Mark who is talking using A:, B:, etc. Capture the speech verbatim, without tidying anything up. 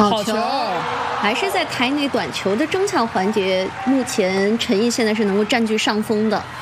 A: 好球，
B: 还是在台内短球的争抢环节，目前陈毅现在是能够占据上风的。